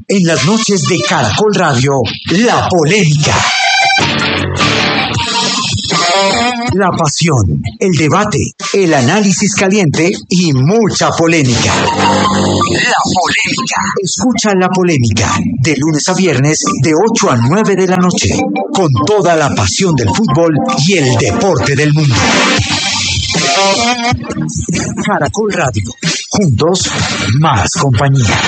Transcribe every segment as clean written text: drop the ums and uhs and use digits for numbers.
En las noches de Caracol Radio, La Polémica. La pasión, el debate, el análisis caliente y mucha polémica. La Polémica. Escucha La Polémica de lunes a viernes de 8 a 9 de la noche, con toda la pasión del fútbol y el deporte del mundo. Caracol Radio. Juntos, más compañía.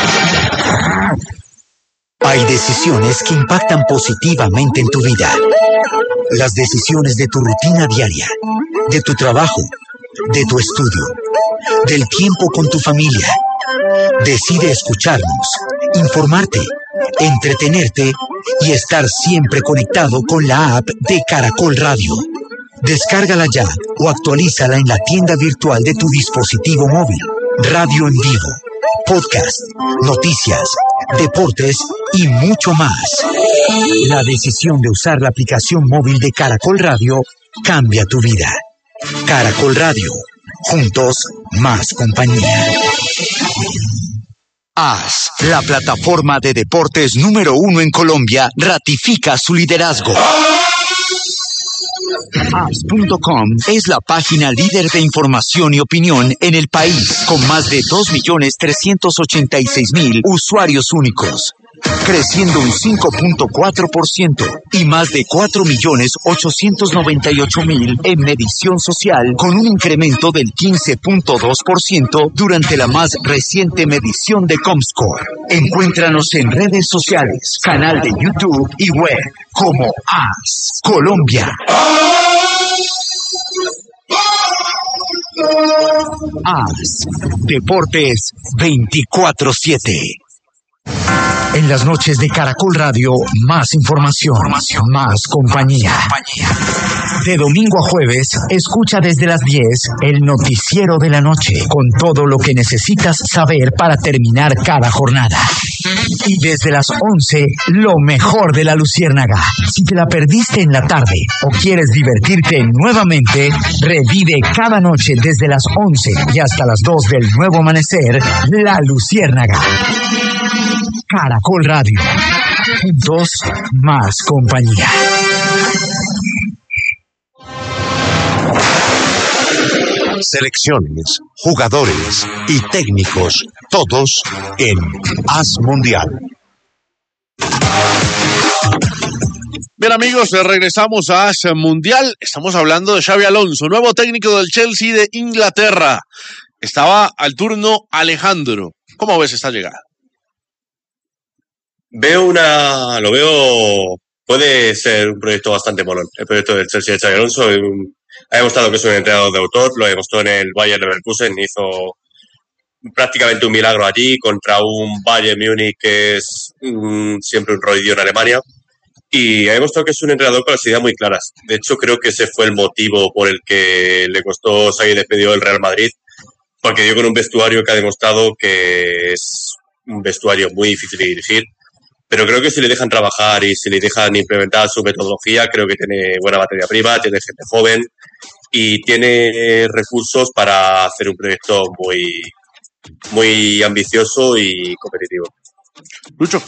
Hay decisiones que impactan positivamente en tu vida. Las decisiones de tu rutina diaria, de tu trabajo, de tu estudio, del tiempo con tu familia. Decide escucharnos, informarte, entretenerte y estar siempre conectado con la app de Caracol Radio. Descárgala ya o actualízala en la tienda virtual de tu dispositivo móvil. Radio en vivo, podcast, noticias, deportes y mucho más. La decisión de usar la aplicación móvil de Caracol Radio cambia tu vida. Caracol Radio. Juntos, más compañía. AS, la plataforma de deportes número 1 en Colombia, ratifica su liderazgo. AS.com es la página líder de información y opinión en el país, con más de 2.386.000 usuarios únicos, creciendo un 5.4% y más de 4.898.000 en medición social, con un incremento del 15.2% durante la más reciente medición de Comscore. Encuéntranos en redes sociales, canal de YouTube y web como AS Colombia. AS Deportes 24/7. En las noches de Caracol Radio, más información, más compañía. De domingo a jueves, escucha desde las 10 el noticiero de la noche, con todo lo que necesitas saber para terminar cada jornada. Y desde las 11, lo mejor de la Luciérnaga. Si te la perdiste en la tarde o quieres divertirte nuevamente, revive cada noche desde las 11 y hasta las 2 del nuevo amanecer, La Luciérnaga. Caracol Radio. Juntos, más compañía. Selecciones, jugadores y técnicos, todos en AS Mundial. Bien, amigos, regresamos a AS Mundial. Estamos hablando de Xabi Alonso, nuevo técnico del Chelsea de Inglaterra. Estaba al turno Alejandro. ¿Cómo ves esta llegada? Puede ser un proyecto bastante molón. El proyecto del Chelsea de Xabi Alonso ha demostrado que es un entrenador de autor, lo demostró en el Bayern Leverkusen, hizo prácticamente un milagro allí contra un Bayern Múnich que es siempre un rodillo en Alemania, y ha demostrado que es un entrenador con las ideas muy claras. De hecho, creo que ese fue el motivo por el que le costó salir despedido del Real Madrid, porque dio con un vestuario que ha demostrado que es un vestuario muy difícil de dirigir. Pero creo que si le dejan trabajar y si le dejan implementar su metodología, creo que tiene buena materia prima, tiene gente joven y tiene recursos para hacer un proyecto muy, muy ambicioso y competitivo. Lucho.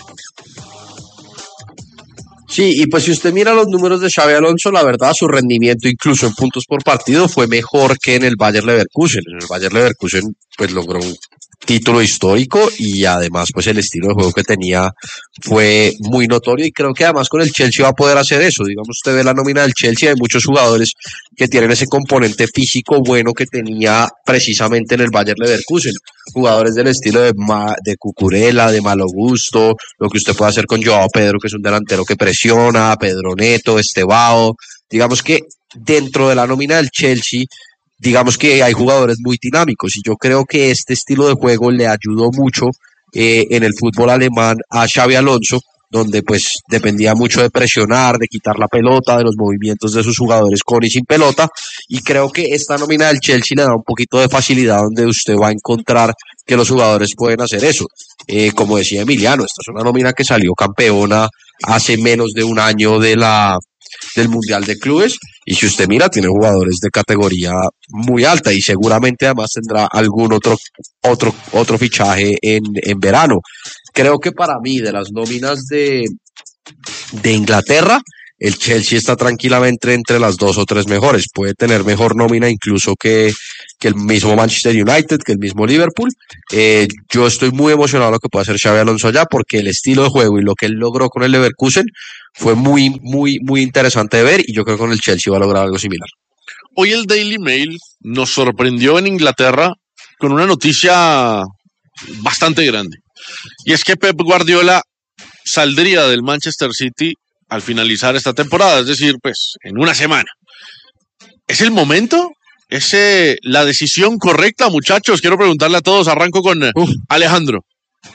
Sí, y pues si usted mira los números de Xabi Alonso, la verdad su rendimiento incluso en puntos por partido fue mejor que en el Bayer Leverkusen. En el Bayer Leverkusen pues logró un título histórico y además pues el estilo de juego que tenía fue muy notorio, y creo que además con el Chelsea va a poder hacer eso. Digamos, usted ve la nómina del Chelsea, hay muchos jugadores que tienen ese componente físico bueno que tenía precisamente en el Bayer Leverkusen, jugadores del estilo de Cucurella, de Malo Gusto, lo que usted puede hacer con Joao Pedro, que es un delantero que presiona, Pedro Neto, Estevao. Digamos que dentro de la nómina del Chelsea, digamos que hay jugadores muy dinámicos, y yo creo que este estilo de juego le ayudó mucho en el fútbol alemán a Xabi Alonso, donde pues dependía mucho de presionar, de quitar la pelota, de los movimientos de sus jugadores con y sin pelota, y creo que esta nómina del Chelsea le da un poquito de facilidad, donde usted va a encontrar que los jugadores pueden hacer eso. Como decía Emiliano, esta es una nómina que salió campeona hace menos de un año del Mundial de Clubes, y si usted mira, tiene jugadores de categoría muy alta, y seguramente además tendrá algún otro fichaje en verano. creo que para mí, de las nóminas de Inglaterra, el Chelsea está tranquilamente entre las 2 o 3 mejores. Puede tener mejor nómina incluso que el mismo Manchester United, que el mismo Liverpool. Yo estoy muy emocionado de lo que puede hacer Xabi Alonso allá, porque el estilo de juego y lo que él logró con el Leverkusen fue muy, muy, muy interesante de ver, y yo creo que con el Chelsea va a lograr algo similar. Hoy el Daily Mail nos sorprendió en Inglaterra con una noticia bastante grande. Y es que Pep Guardiola saldría del Manchester City al finalizar esta temporada, es decir, pues en una semana. ¿Es el momento? ¿Es la decisión correcta, muchachos? Quiero preguntarle a todos. Arranco con Alejandro.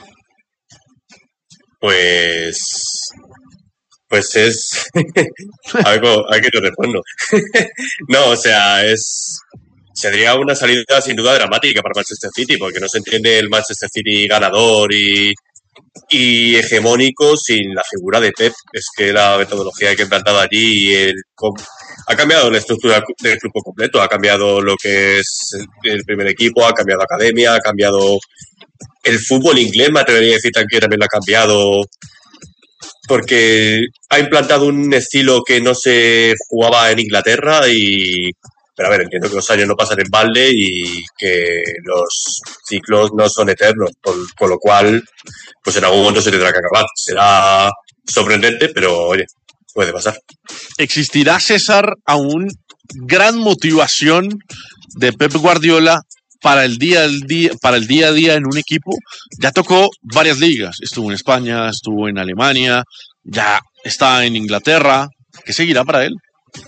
Pues es algo que te respondo. No, o sea, sería una salida sin duda dramática para Manchester City, porque no se entiende el Manchester City ganador y hegemónico sin la figura de Pep. Es que la metodología que ha implantado allí ha cambiado la estructura del club completo, ha cambiado lo que es el primer equipo, ha cambiado academia, ha cambiado el fútbol inglés, me atrevería a decir que también lo ha cambiado, porque ha implantado un estilo que no se jugaba en Inglaterra. Pero a ver, entiendo que los años no pasan en balde y que los ciclos no son eternos, con lo cual, pues en algún momento se tendrá que acabar. Será sorprendente, pero oye, puede pasar. ¿Existirá, César, aún gran motivación de Pep Guardiola para el día a día en un equipo? Ya tocó varias ligas, estuvo en España, estuvo en Alemania, ya está en Inglaterra. ¿Qué seguirá para él?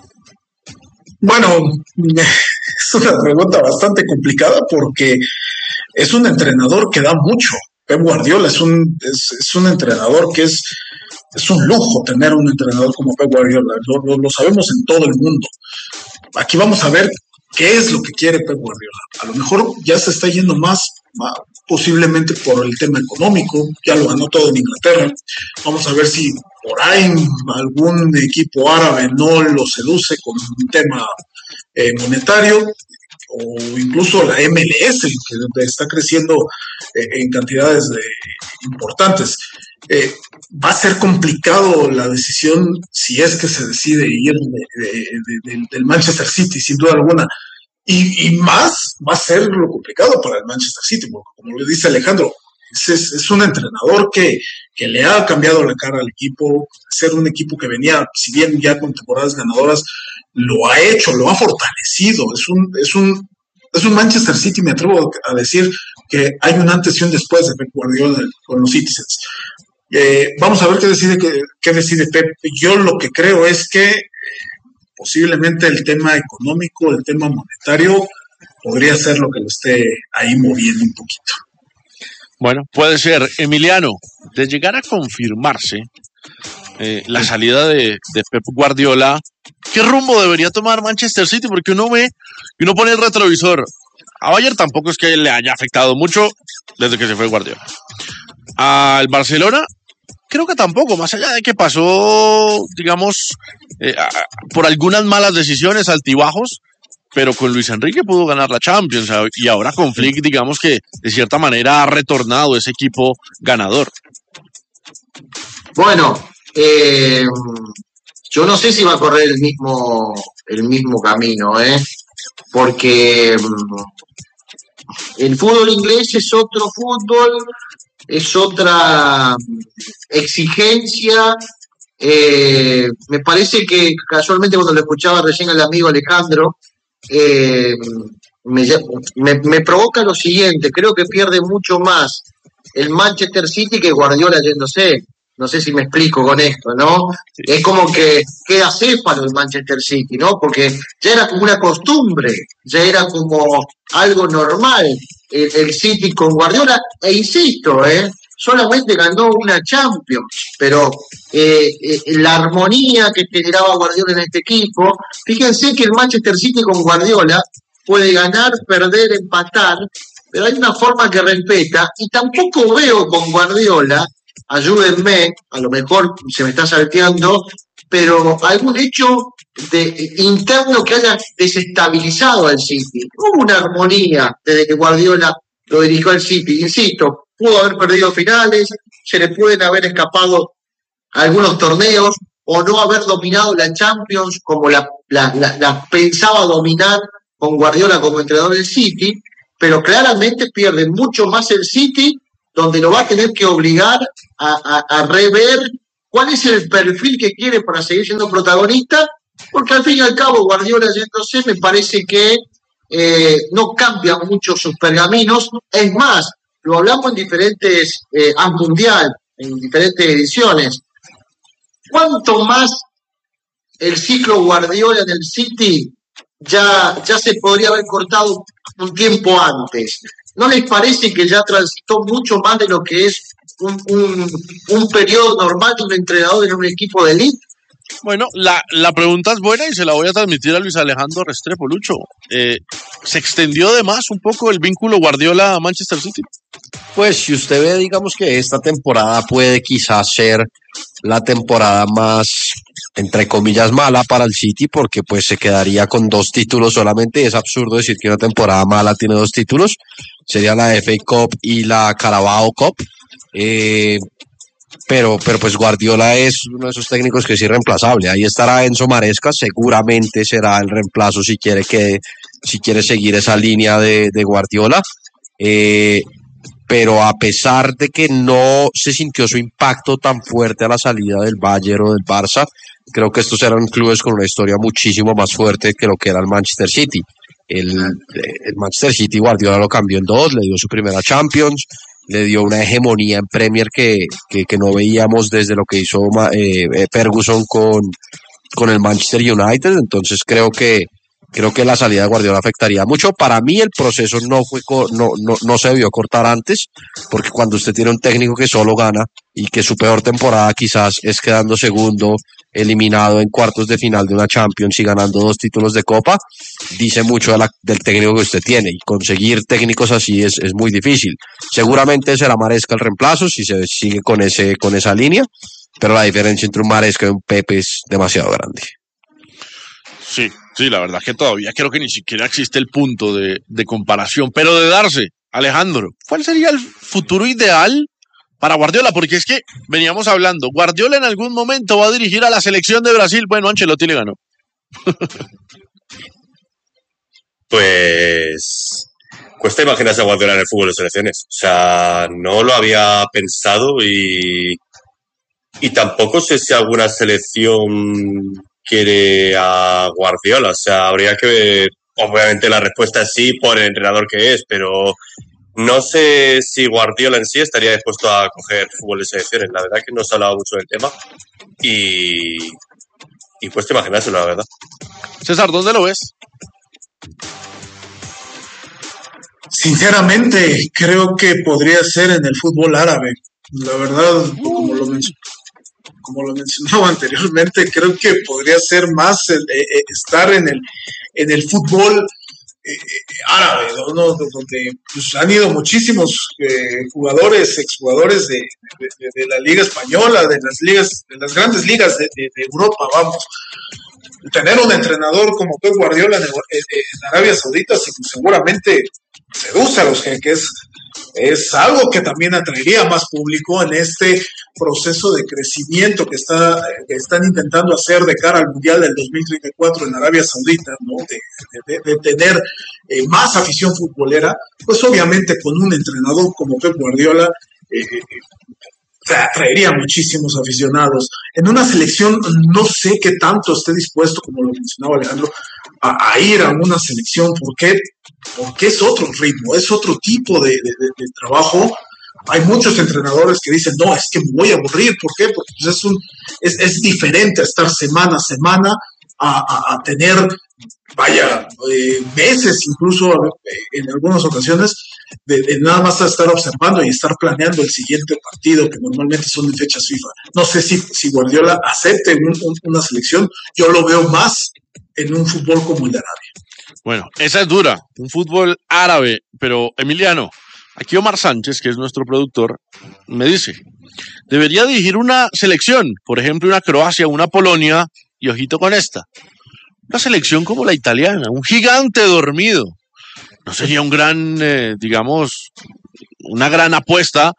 Bueno, es una pregunta bastante complicada porque es un entrenador que da mucho. Pep Guardiola es un entrenador que es un lujo tener un entrenador como Pep Guardiola. Lo sabemos en todo el mundo. Aquí vamos a ver qué es lo que quiere Pep Guardiola. A lo mejor ya se está yendo más posiblemente por el tema económico, ya lo ganó todo en Inglaterra. Vamos a ver si por ahí algún equipo árabe no lo seduce con un tema monetario, o incluso la MLS, que está creciendo en cantidades importantes. Va a ser complicado la decisión si es que se decide ir del Manchester City, sin duda alguna. Y más va a ser lo complicado para el Manchester City, porque como le dice Alejandro, es un entrenador que le ha cambiado la cara al equipo. Ser un equipo que venía, si bien ya con temporadas ganadoras, lo ha hecho, lo ha fortalecido. Es un Manchester City, me atrevo a decir que hay un antes y un después de Pep Guardiola con los Citizens. Vamos a ver qué decide Pep. Yo lo que creo es que posiblemente el tema económico, el tema monetario, podría ser lo que lo esté ahí moviendo un poquito. Bueno, puede ser. Emiliano, de llegar a confirmarse la salida de Pep Guardiola, ¿qué rumbo debería tomar Manchester City? Porque uno ve y uno pone el retrovisor. A Bayern tampoco es que le haya afectado mucho desde que se fue Guardiola. Al Barcelona, creo que tampoco, más allá de que pasó, digamos, por algunas malas decisiones, altibajos, pero con Luis Enrique pudo ganar la Champions, y ahora con Flick, digamos que de cierta manera ha retornado ese equipo ganador. Bueno, yo no sé si va a correr el mismo camino, porque el fútbol inglés es otro fútbol, es otra exigencia. Me parece que casualmente cuando lo escuchaba recién al amigo Alejandro, me provoca lo siguiente: creo que pierde mucho más el Manchester City que Guardiola yéndose. No sé si me explico con esto, ¿no? Sí. Es como que queda céfalo el Manchester City, ¿no? Porque ya era como una costumbre, ya era como algo normal el City con Guardiola, e insisto, solamente ganó una Champions, pero la armonía que generaba Guardiola en este equipo, fíjense que el Manchester City con Guardiola puede ganar, perder, empatar, pero hay una forma que respeta, y tampoco veo con Guardiola, ayúdenme, a lo mejor se me está salteando, pero algún hecho interno que haya desestabilizado al City. Hubo una armonía desde que Guardiola lo dirigió al City, insisto, pudo haber perdido finales, se le pueden haber escapado algunos torneos o no haber dominado la Champions como la pensaba dominar con Guardiola como entrenador del City, pero claramente pierde mucho más el City, donde lo va a tener que obligar a rever cuál es el perfil que quiere para seguir siendo protagonista, porque al fin y al cabo Guardiola yéndose me parece que no cambia mucho sus pergaminos. Es más, lo hablamos en diferentes mundial, en diferentes ediciones. ¿Cuánto más el ciclo Guardiola en el City ya se podría haber cortado un tiempo antes? ¿No les parece que ya transitó mucho más de lo que es un periodo normal de un entrenador en un equipo de elite? Bueno, la pregunta es buena y se la voy a transmitir a Luis Alejandro Restrepo, Lucho. ¿Se extendió de más un poco el vínculo Guardiola-Manchester City? Pues si usted ve, digamos que esta temporada puede quizás ser la temporada más, entre comillas, mala para el City, porque pues se quedaría con 2 títulos solamente. Es absurdo decir que una temporada mala tiene 2 títulos. Sería la FA Cup y la Carabao Cup. Pero pues Guardiola es uno de esos técnicos que es irreemplazable. Ahí estará Enzo Maresca, seguramente será el reemplazo si quiere seguir esa línea de Guardiola. Pero a pesar de que no se sintió su impacto tan fuerte a la salida del Bayern o del Barça, creo que estos eran clubes con una historia muchísimo más fuerte que lo que era el Manchester City. El Manchester City Guardiola lo cambió en 2, le dio su primera Champions, le dio una hegemonía en Premier que no veíamos desde lo que hizo Ferguson con el Manchester United. Entonces creo que la salida de Guardiola afectaría mucho. Para mí el proceso no se debió cortar antes, porque cuando usted tiene un técnico que solo gana y que su peor temporada quizás es quedando segundo, eliminado en cuartos de final de una Champions y ganando 2 títulos de Copa, dice mucho del técnico que usted tiene, y conseguir técnicos así es muy difícil. Seguramente será Maresca el reemplazo si se sigue con esa línea, pero la diferencia entre un Maresca y un Pepe es demasiado grande. Sí, la verdad que todavía creo que ni siquiera existe el punto de comparación, pero de darse, Alejandro, ¿cuál sería el futuro ideal para Guardiola? Porque es que veníamos hablando, Guardiola en algún momento va a dirigir a la selección de Brasil. Bueno, Ancelotti le ganó. Pues cuesta imaginarse a Guardiola en el fútbol de selecciones. O sea, no lo había pensado y tampoco sé si alguna selección quiere a Guardiola. O sea, habría que ver. Obviamente la respuesta es sí por el entrenador que es, pero no sé si Guardiola en sí estaría dispuesto a coger fútbol de selecciones. La verdad que no se ha hablado mucho del tema y cuesta imaginárselo, la verdad. César, ¿dónde lo ves? Sinceramente, creo que podría ser en el fútbol árabe. La verdad, como lo mencionaba anteriormente, creo que podría ser más estar en el fútbol árabe, ¿no? Donde pues, han ido muchísimos exjugadores de la Liga Española, de las grandes ligas de Europa, vamos. Tener un entrenador como Pep Guardiola en Arabia Saudita seguramente seduce a los jeques. Es algo que también atraería más público en este proceso de crecimiento que están intentando hacer de cara al Mundial del 2034 en Arabia Saudita, ¿no? De tener más afición futbolera, pues obviamente con un entrenador como Pep Guardiola atraería muchísimos aficionados. En una selección no sé qué tanto esté dispuesto, como lo mencionaba Alejandro, a ir a una selección. ¿Por qué? Porque es otro ritmo, es otro tipo de trabajo. Hay muchos entrenadores que dicen, no, es que me voy a aburrir. ¿Por qué? Porque pues es diferente a estar semana a semana a tener, meses, incluso en algunas ocasiones, de nada más estar observando y estar planeando el siguiente partido, que normalmente son en fechas FIFA. No sé si Guardiola acepte una selección. Yo lo veo más en un fútbol como el de Arabia. Bueno, esa es dura, un fútbol árabe, pero Emiliano, aquí Omar Sánchez, que es nuestro productor, me dice, debería dirigir una selección, por ejemplo, una Croacia, una Polonia, y ojito con esta, una selección como la italiana, un gigante dormido. ¿No sería un gran, digamos, una gran apuesta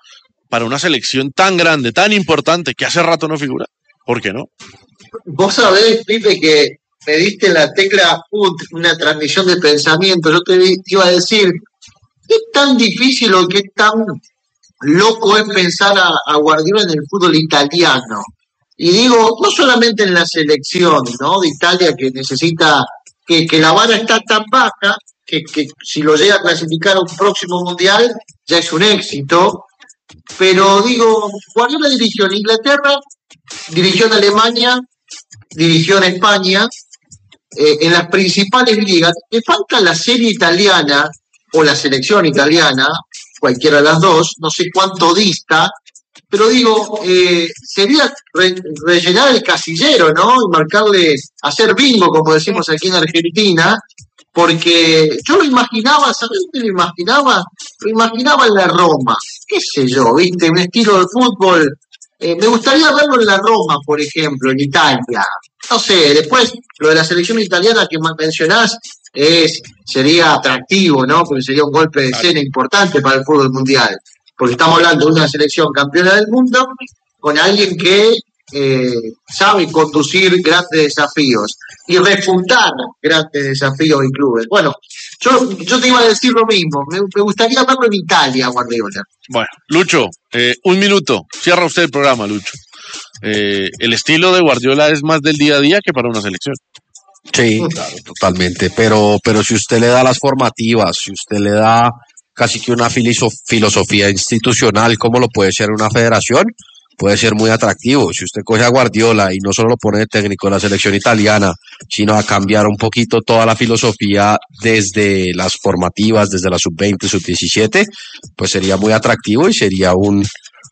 para una selección tan grande, tan importante, que hace rato no figura? ¿Por qué no? Vos sabés, Pipe, que me diste en la tecla una transmisión de pensamiento. Yo te iba a decir, ¿qué tan difícil o qué tan loco es pensar a Guardiola en el fútbol italiano? Y digo, no solamente en la selección, ¿no?, de Italia, que necesita, que la vara está tan baja, que si lo llega a clasificar a un próximo mundial, ya es un éxito. Pero digo, Guardiola dirigió en Inglaterra, dirigió en Alemania, dirigió en España, en las principales ligas. Le falta la serie italiana o la selección italiana, cualquiera de las dos, no sé cuánto dista, pero digo, sería rellenar el casillero, ¿no? Y marcarle, hacer bingo, como decimos aquí en Argentina, porque yo lo imaginaba, ¿sabes dónde lo imaginaba? Lo imaginaba en la Roma, qué sé yo, ¿viste? Un estilo de fútbol. Me gustaría verlo en la Roma, por ejemplo, en Italia. No sé, después lo de la selección italiana que mencionás sería atractivo, ¿no? Porque sería un golpe de escena importante para el fútbol mundial. Porque estamos hablando de una selección campeona del mundo con alguien que sabe conducir grandes desafíos y refutar grandes desafíos y clubes. Bueno, yo te iba a decir lo mismo. Me gustaría verlo en Italia, Guardiola. Bueno, Lucho, un minuto. Cierra usted el programa, Lucho. El estilo de Guardiola es más del día a día que para una selección. Sí, claro, totalmente. Pero si usted le da las formativas, si usted le da casi que una filosofía institucional, como lo puede ser una federación, puede ser muy atractivo. Si usted coge a Guardiola y no solo lo pone de técnico de la selección italiana, sino a cambiar un poquito toda la filosofía desde las formativas, desde la sub-20, sub-17, pues sería muy atractivo y sería un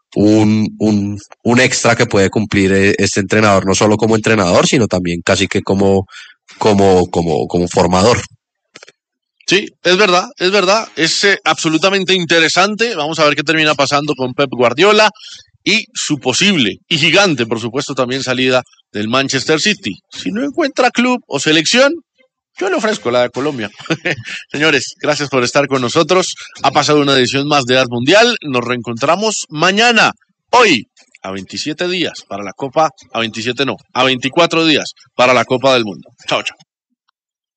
extra que puede cumplir este entrenador, no solo como entrenador, sino también casi que como formador. Sí, es verdad, es absolutamente interesante. Vamos a ver qué termina pasando con Pep Guardiola y su posible y gigante, por supuesto, también salida del Manchester City. Si no encuentra club o selección, yo le ofrezco la de Colombia. Señores, gracias por estar con nosotros. Ha pasado una edición más de As Mundial. Nos reencontramos mañana, hoy, a 27 días para la Copa, a 27 no, a 24 días para la Copa del Mundo. Chao, chao.